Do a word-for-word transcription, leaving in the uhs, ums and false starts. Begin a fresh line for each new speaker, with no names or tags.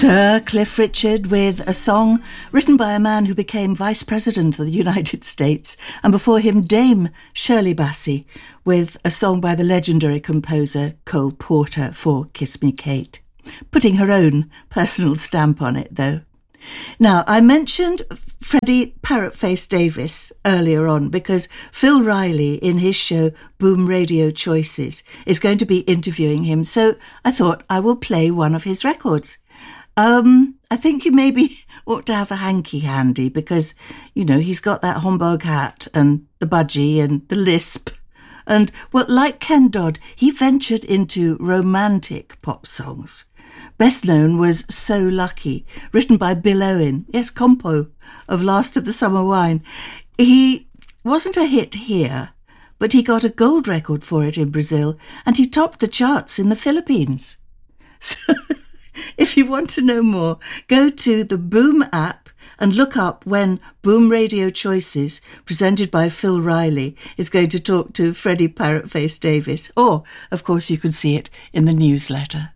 Sir Cliff Richard with a song written by a man who became Vice President of the United States, and before him Dame Shirley Bassey with a song by the legendary composer Cole Porter for Kiss Me Kate, putting her own personal stamp on it though. Now, I mentioned Freddie Parrotface Davis earlier on because Phil Riley in his show Boom Radio Choices is going to be interviewing him, so I thought I will play one of his records. Um, I think you maybe ought to have a hanky handy because, you know, he's got that Homburg hat and the budgie and the lisp. And, well, like Ken Dodd, he ventured into romantic pop songs. Best known was So Lucky, written by Bill Owen, yes, compo of Last of the Summer Wine. He wasn't a hit here, but he got a gold record for it in Brazil, and he topped the charts in the Philippines. So, if you want to know more, go to the Boom app and look up when Boom Radio Choices, presented by Phil Riley, is going to talk to Freddie Parrotface Davis. Or, of course, you can see it in the newsletter.